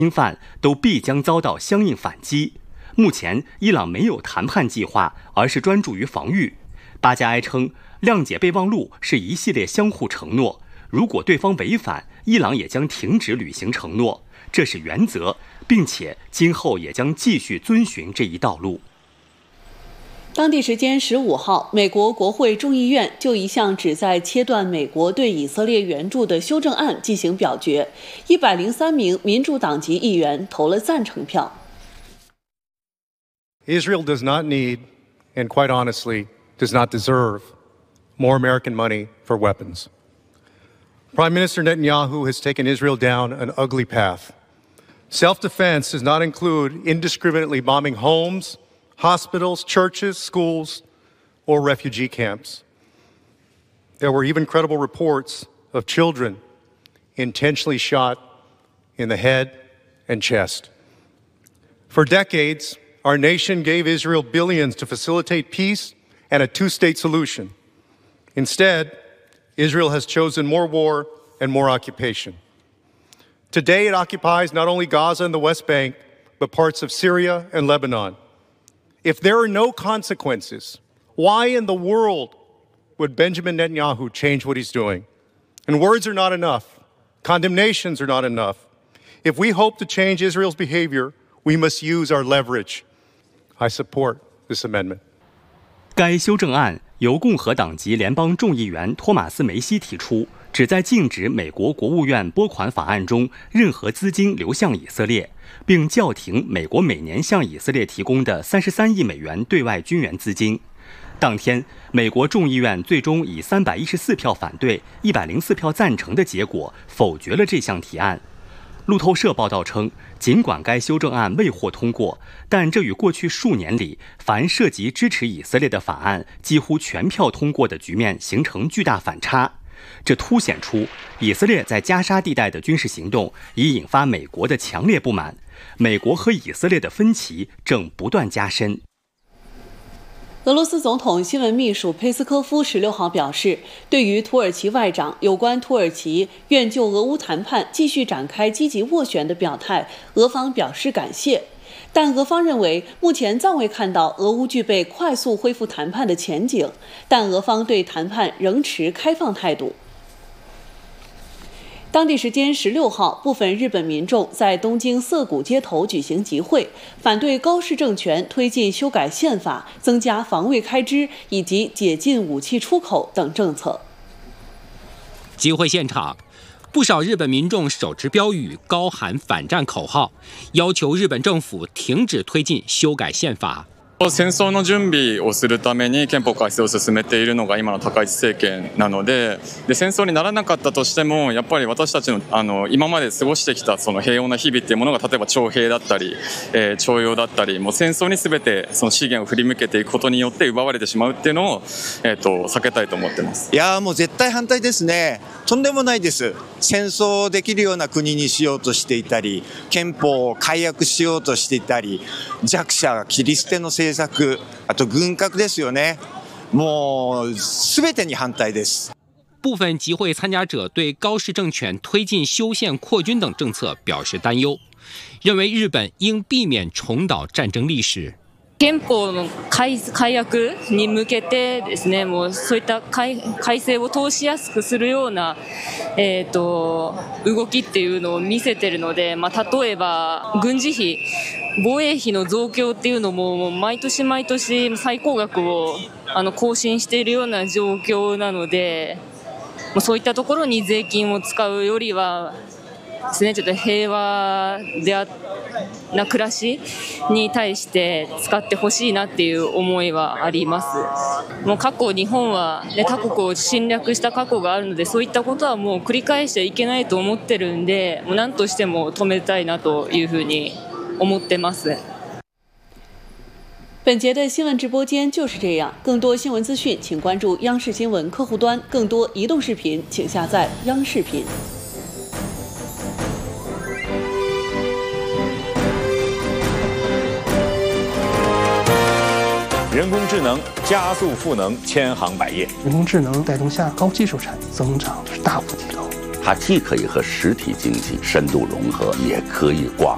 侵犯都必将遭到相应反击。目前，伊朗没有谈判计划，而是专注于防御。巴加埃称，谅解备忘录是一系列相互承诺，如果对方违反，伊朗也将停止履行承诺，这是原则，并且今后也将继续遵循这一道路。 当地时间15号，美国国会众议院就一项旨在切断美国对以色列援助的修正案进行表决，103名民主党籍议员投了赞成票。 Israel does not need, and quite honestly, does not deserve more American money for weapons. Prime Minister Netanyahu has taken Israel down an ugly path. Self-defense does not include indiscriminately bombing homes, hospitals, churches, schools, or refugee camps. There were even credible reports of children intentionally shot in the head and chest. For decades, our nation gave Israel billions to facilitate peace and a two-state solution. Instead, Israel has chosen more war and more occupation. Today, it occupies not only Gaza and the West Bank, but parts of Syria and Lebanon. If there are no consequences, why in the world would Benjamin Netanyahu change what he's doing? And words are not enough. Condemnations are not enough. If we hope to change Israel's behavior, we must use our leverage. I support this amendment. 该修正案由共和党籍联邦众议员托马斯·梅西提出，旨在禁止美国国务院拨款法案中任何资金流向以色列，并叫停美国每年向以色列提供的33亿美元对外军援资金。当天，美国众议院最终以314票反对、104票赞成的结果否决了这项提案。路透社报道称，尽管该修正案未获通过，但这与过去数年里凡涉及支持以色列的法案几乎全票通过的局面形成巨大反差。这凸显出以色列在加沙地带的军事行动已引发美国的强烈不满，美国和以色列的分歧正不断加深。 俄罗斯总统新闻秘书佩斯科夫16号表示，对于土耳其外长有关土耳其愿就俄乌谈判继续展开积极斡旋的表态，俄方表示感谢。但俄方认为，目前暂未看到俄乌具备快速恢复谈判的前景，但俄方对谈判仍持开放态度。当地时间16号，部分日本民众在东京涩谷街头举行集会，反对高市政权推进修改宪法、增加防卫开支以及解禁武器出口等政策。 集会现场，不少日本民众手持标语，高喊反战口号，要求日本政府停止推进修改宪法。 戦争の準備をするために憲法改正を進めているのが今の高市政権なので、戦争にならなかったとしても、やっぱり私たちの今まで過ごしてきたその平穏な日々っていうものが、例えば徴兵だったり、徴用だったり、もう戦争に全てその資源を振り向けていくことによって奪われてしまうっていうのを避けたいと思ってます。 いやもう絶対反対ですね。とんでもないです。戦争できるような国にしようとしていたり、憲法を改悪しようとしていたり、弱者切り捨ての政策、あと軍拡ですよね。もう全てに反対です。 部分集会参加者对高市政权推进修宪扩军等政策表示担忧，认为日本应避免重蹈战争历史。 憲法の改悪に向けてですね、もうそういった改正を通しやすくするような、動きっていうのを見せているので、例えば軍事費、防衛費の増強っていうのも毎年毎年最高額を更新しているような状況なので、そういったところに税金を使うよりはですね、ちょっと平和な暮らしに対して使ってほしいなっていう思いはあります。もう過去日本は、他国を侵略した過去があるので、そういったことはもう繰り返しちゃいけないと思ってるんで、もう何としても止めたいなというふうに思ってます。 本节的新闻直播间就是这样，更多新闻资讯请关注央视新闻客户端，更多移动视频请下载央视频。 人工智能加速赋能千行百业， 人工智能带动下高技术产业增长是大幅提高。 它既可以和实体经济深度融合，也可以广